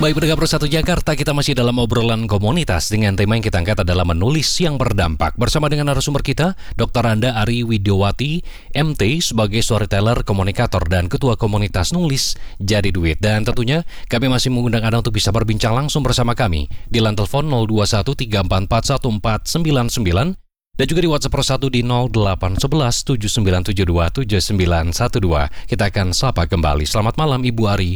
Baik, pendengar Persatu Jakarta, kita masih dalam obrolan komunitas dengan tema yang kita angkat adalah menulis yang berdampak. Bersama dengan narasumber kita, Dr. Anda Ari Widiawati, MT, sebagai storyteller, komunikator, dan ketua komunitas nulis Jadi Duit. Dan tentunya kami masih mengundang Anda untuk bisa berbincang langsung bersama kami di line telepon 0213441499 dan juga di WhatsApp Persatu di 081179727912. Kita akan sapa kembali. Selamat malam Ibu Ari.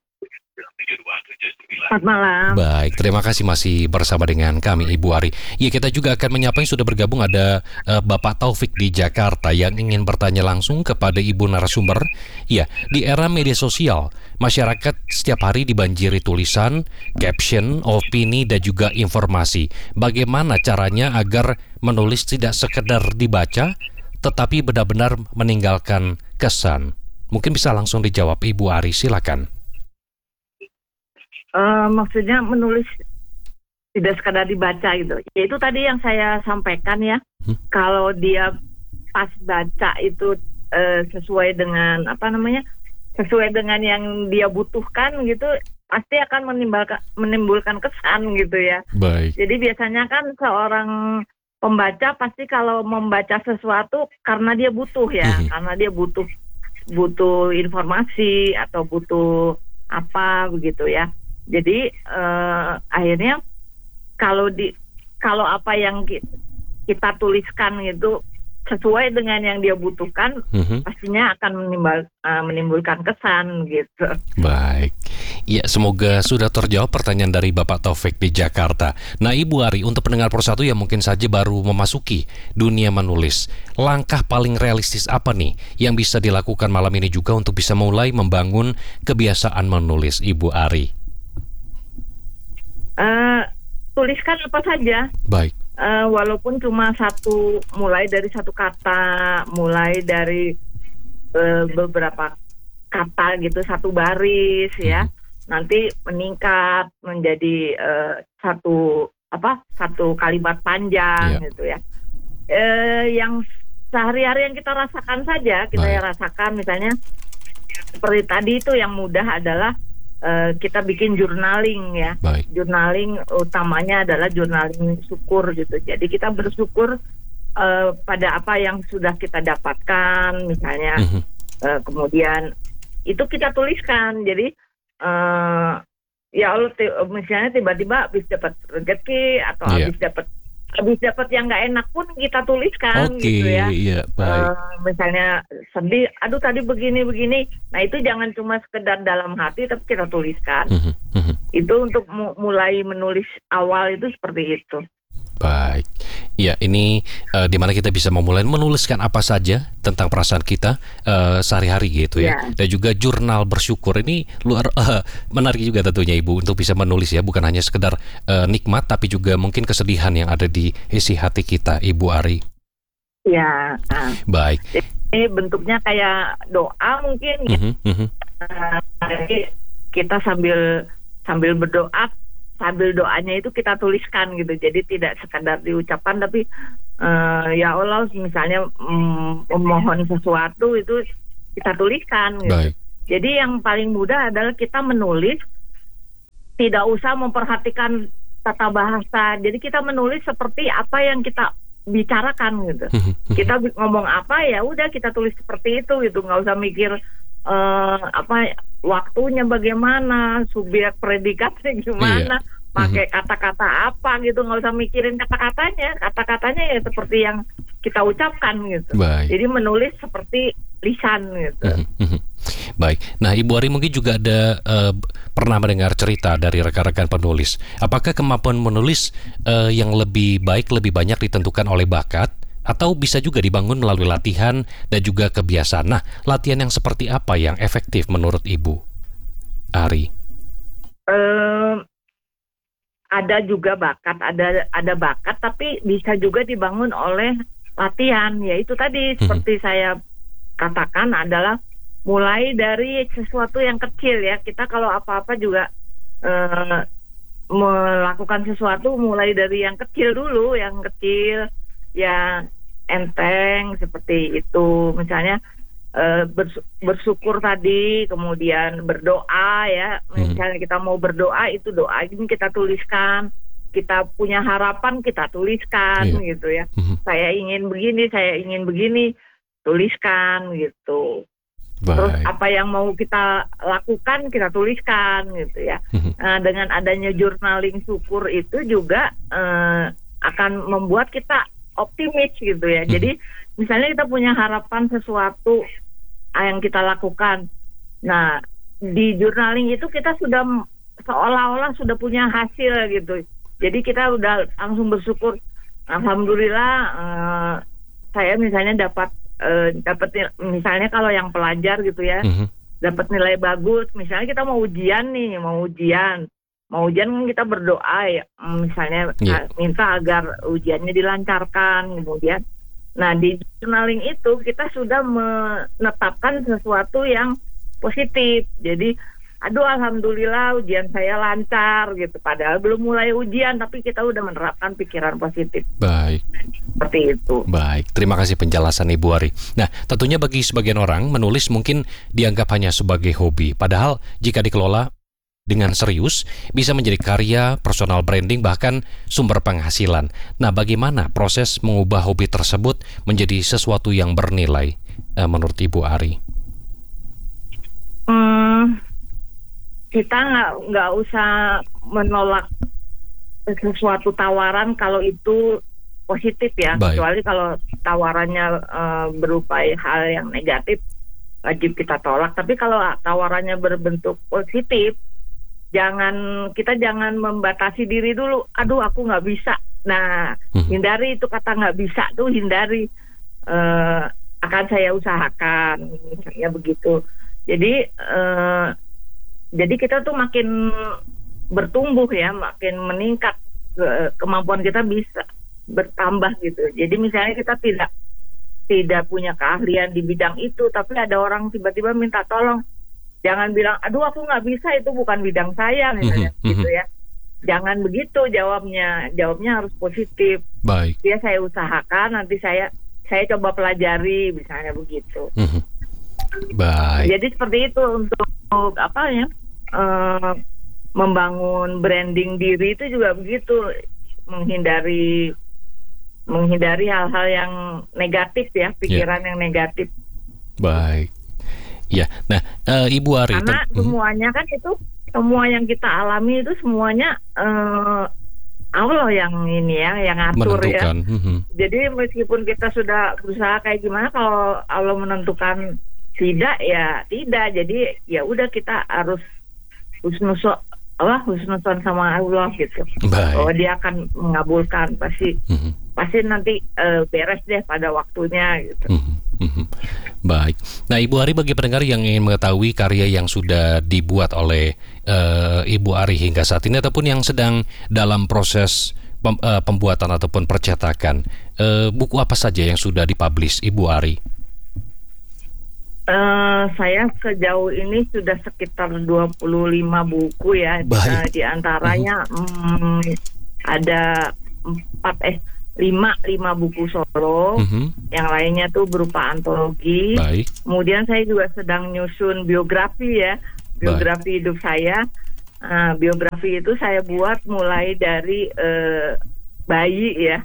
Selamat malam. Baik, terima kasih masih bersama dengan kami Ibu Ari. Ya, kita juga akan menyapa yang sudah bergabung, ada Bapak Taufik di Jakarta yang ingin bertanya langsung kepada Ibu narasumber. Ya, di era media sosial, masyarakat setiap hari dibanjiri tulisan, caption, opini, dan juga informasi. Bagaimana caranya agar menulis tidak sekedar dibaca, tetapi benar-benar meninggalkan kesan? Mungkin bisa langsung dijawab Ibu Ari, silakan. Maksudnya menulis tidak sekadar dibaca gitu. Ya itu tadi yang saya sampaikan ya. Kalau dia pas baca itu sesuai dengan sesuai dengan yang dia butuhkan gitu, pasti akan menimbulkan kesan gitu ya. Baik. Jadi biasanya kan seorang pembaca pasti kalau membaca sesuatu karena dia butuh ya, karena dia butuh informasi atau butuh apa begitu ya. Jadi akhirnya kalau apa yang kita tuliskan itu sesuai dengan yang dia butuhkan, pastinya akan menimbulkan kesan gitu. Baik, ya semoga sudah terjawab pertanyaan dari Bapak Taufik di Jakarta. Nah Ibu Ari, untuk pendengar Persatu yang mungkin saja baru memasuki dunia menulis, langkah paling realistis apa nih yang bisa dilakukan malam ini juga untuk bisa mulai membangun kebiasaan menulis, Ibu Ari? Tuliskan apa saja. Baik. Walaupun cuma mulai dari satu kata, mulai dari beberapa kata gitu, satu baris ya. Nanti meningkat menjadi satu kalimat panjang gitu ya. Yang sehari-hari yang kita rasakan saja, rasakan misalnya seperti tadi itu yang mudah adalah kita bikin journaling ya. Baik. Journaling utamanya adalah journaling syukur gitu. Jadi kita bersyukur pada apa yang sudah kita dapatkan misalnya. Kemudian itu kita tuliskan. Jadi ya Allah misalnya tiba-tiba habis dapat rezeki atau habis dapat yang nggak enak pun kita tuliskan gitu ya. Iya, baik. Misalnya sedih, aduh tadi begini. Nah itu jangan cuma sekedar dalam hati, tapi kita tuliskan. Itu untuk mulai menulis awal itu seperti itu. Baik, ya ini dimana kita bisa memulai menuliskan apa saja tentang perasaan kita sehari-hari gitu ya. Dan juga jurnal bersyukur ini menarik juga tentunya Ibu untuk bisa menulis ya, bukan hanya sekedar nikmat tapi juga mungkin kesedihan yang ada di isi hati kita, Ibu Ari. Ya. Baik. Ini bentuknya kayak doa mungkin. Jadi kita sambil berdoa. Sambil doanya itu kita tuliskan gitu. Jadi tidak sekadar diucapkan tapi ya Allah misalnya memohon sesuatu itu kita tuliskan gitu. Baik. Jadi yang paling mudah adalah kita menulis, tidak usah memperhatikan tata bahasa. Jadi kita menulis seperti apa yang kita bicarakan gitu. Kita ngomong apa ya udah kita tulis seperti itu gitu. Nggak usah mikir waktunya bagaimana, subjek predikatnya gimana, pakai kata-kata apa gitu, nggak usah mikirin kata-katanya ya seperti yang kita ucapkan gitu. Baik. Jadi menulis seperti lisan gitu. Baik. Nah Ibu Ari mungkin juga ada pernah mendengar cerita dari rekan-rekan penulis. Apakah kemampuan menulis yang lebih baik, lebih banyak ditentukan oleh bakat, atau bisa juga dibangun melalui latihan dan juga kebiasaan? Nah, latihan yang seperti apa yang efektif menurut Ibu Ari? Ada juga bakat, ada bakat, tapi bisa juga dibangun oleh latihan. Yaitu tadi seperti saya katakan adalah mulai dari sesuatu yang kecil ya. Kita kalau apa-apa juga melakukan sesuatu mulai dari yang kecil dulu, yang enteng seperti itu. Misalnya bersyukur tadi, kemudian berdoa ya. Misalnya kita mau berdoa, itu doa ini kita tuliskan. Kita punya harapan, kita tuliskan gitu ya. Saya ingin begini, tuliskan gitu. Terus apa yang mau kita lakukan, kita tuliskan gitu ya. Dengan adanya journaling syukur itu juga akan membuat kita optimis gitu ya. Jadi misalnya kita punya harapan sesuatu yang kita lakukan. Nah, di journaling itu kita sudah seolah-olah sudah punya hasil gitu. Jadi kita udah langsung bersyukur. Alhamdulillah saya misalnya dapat misalnya kalau yang pelajar gitu ya, dapat nilai bagus. Misalnya kita mau ujian kan kita berdoa ya, misalnya minta agar ujiannya dilancarkan. Kemudian, nah di journaling itu kita sudah menetapkan sesuatu yang positif. Jadi, aduh alhamdulillah ujian saya lancar gitu. Padahal belum mulai ujian, tapi kita udah menerapkan pikiran positif. Baik. Seperti itu. Baik, terima kasih penjelasan Ibu Ari. Nah, tentunya bagi sebagian orang menulis mungkin dianggap hanya sebagai hobi. Padahal jika dikelola dengan serius, bisa menjadi karya, personal branding, bahkan sumber penghasilan. Nah, bagaimana proses mengubah hobi tersebut menjadi sesuatu yang bernilai menurut Ibu Ari? Kita nggak usah menolak sesuatu tawaran kalau itu positif ya. Kecuali kalau tawarannya berupa hal yang negatif, wajib kita tolak. Tapi kalau tawarannya berbentuk positif, kita jangan membatasi diri dulu. Aduh, aku nggak bisa. Nah, hindari itu kata nggak bisa tuh, hindari. Akan saya usahakan, misalnya begitu. Jadi kita tuh makin bertumbuh ya, makin meningkat, kemampuan kita bisa bertambah gitu. Jadi misalnya kita tidak punya keahlian di bidang itu, tapi ada orang tiba-tiba minta tolong. Jangan bilang, aduh aku nggak bisa, itu bukan bidang saya misalnya gitu ya. Jangan begitu jawabnya harus positif. Baik. Ya saya usahakan, nanti saya coba pelajari misalnya begitu. Baik. Jadi seperti itu untuk membangun branding diri itu juga begitu, menghindari hal-hal yang negatif ya, pikiran yang negatif. Baik. Ya, nah Ibu Ari, karena semuanya kan itu, semua yang kita alami itu semuanya Allah yang ini ya, yang ngatur ya. Jadi meskipun kita sudah berusaha kayak gimana, kalau Allah menentukan tidak ya tidak. Jadi ya udah, kita harus husnuzon sama Allah gitu. Oh, Dia akan mengabulkan, pasti nanti beres deh pada waktunya gitu. Baik. Nah, Ibu Ari, bagi pendengar yang ingin mengetahui karya yang sudah dibuat oleh Ibu Ari hingga saat ini, ataupun yang sedang dalam proses pembuatan ataupun percetakan, buku apa saja yang sudah dipublish Ibu Ari? Saya sejauh ini sudah sekitar 25 buku ya. Di antaranya ada 5 buku solo. Yang lainnya tuh berupa antologi. Kemudian saya juga sedang nyusun biografi ya, biografi hidup saya. Biografi itu saya buat mulai dari bayi ya,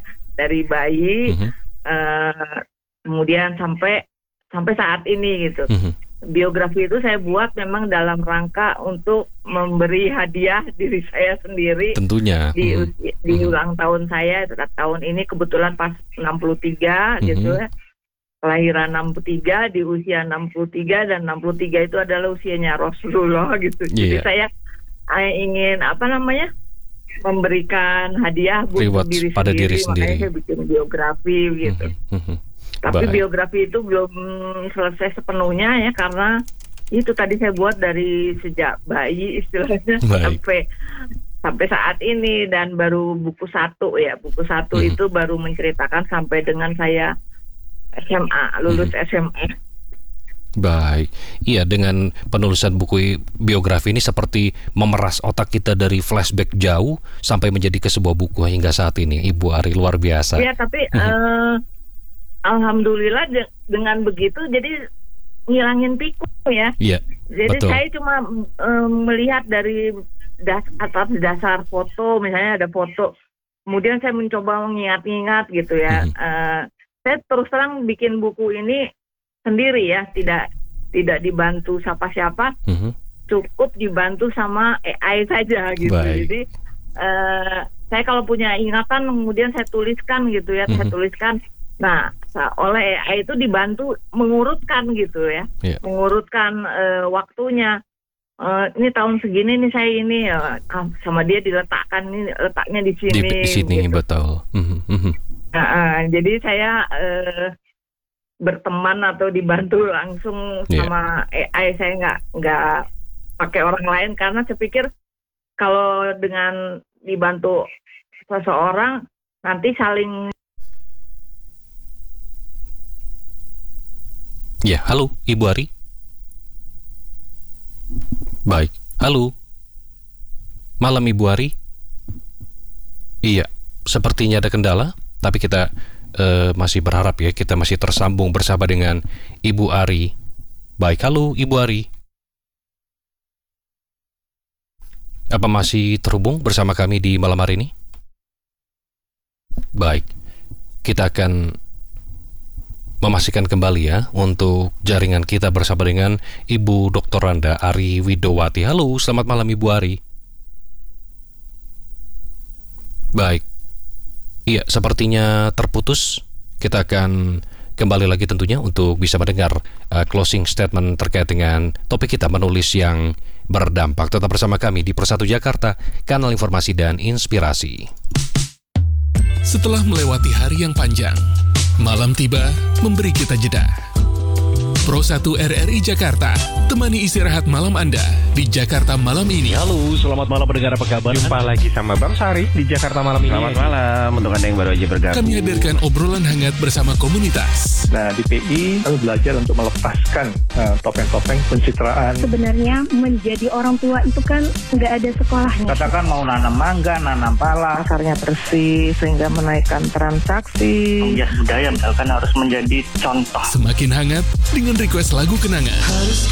kemudian sampai saat ini gitu. Biografi itu saya buat memang dalam rangka untuk memberi hadiah diri saya sendiri. Tentunya. Di ulang tahun saya, tahun ini kebetulan pas 63 gitu ya. Kelahiran 63, di usia 63, dan 63 itu adalah usianya Rasulullah gitu. Jadi saya ingin memberikan hadiah buat diri sendiri. Makanya saya bikin biografi gitu. Tapi biografi itu belum selesai sepenuhnya ya, karena itu tadi saya buat dari sejak bayi istilahnya sampai saat ini, dan baru buku 1 ya. Buku 1 itu baru menceritakan sampai dengan saya SMA, lulus SMA. Baik. Iya, dengan penulisan buku biografi ini seperti memeras otak kita dari flashback jauh sampai menjadi ke sebuah buku hingga saat ini. Ibu Ari, luar biasa. Iya, tapi alhamdulillah dengan begitu, jadi ngilangin pikun ya. Iya. Jadi Betul. saya cuma melihat dari atas dasar foto, misalnya ada foto, kemudian saya mencoba mengingat-ingat gitu ya. Saya terus terang bikin buku ini sendiri ya, tidak dibantu siapa-siapa, cukup dibantu sama AI saja gitu. Baik. Jadi saya kalau punya ingatan kemudian saya tuliskan gitu ya, saya tuliskan. Nah, oleh AI itu dibantu mengurutkan gitu ya, mengurutkan waktunya. Ini tahun segini nih saya ini sama dia diletakkan, ini letaknya di sini. Di sini gitu. betul. Jadi saya berteman atau dibantu langsung sama AI, saya nggak pakai orang lain karena saya pikir kalau dengan dibantu seseorang nanti saling. Ya, halo Ibu Ari. Baik, halo. Malam Ibu Ari. Iya, sepertinya ada kendala, tapi kita masih berharap ya, kita masih tersambung bersama dengan Ibu Ari. Baik, halo Ibu Ari. Apa masih terhubung bersama kami di malam hari ini? Baik, kita akan memastikan kembali ya untuk jaringan kita bersama dengan Ibu Dr. Randa Ari Widowati. Halo, selamat malam Ibu Ari. Baik, iya sepertinya terputus. Kita akan kembali lagi tentunya untuk bisa mendengar closing statement terkait dengan topik kita, menulis yang berdampak. Tetap bersama kami di Persatu Jakarta, kanal informasi dan inspirasi. Setelah melewati hari yang panjang, malam tiba memberi kita jeda. Pro 1 RRI Jakarta, temani istirahat malam Anda di Jakarta malam ini. Halo, selamat malam pendengar, apa kabar? Jumpa lagi sama Bang Sari di Jakarta malam ini. Selamat malam, untuk Anda yang baru aja bergabung. Kami hadirkan obrolan hangat bersama komunitas. Nah, di PI kami belajar untuk melepaskan topeng-topeng pencitraan. Sebenarnya menjadi orang tua itu kan nggak ada sekolahnya. Katakan mau nanam mangga, nanam pala, pasarnya bersih sehingga menaikkan transaksi. Budaya misalkan harus menjadi contoh. Semakin hangat dengan request lagu kenangan.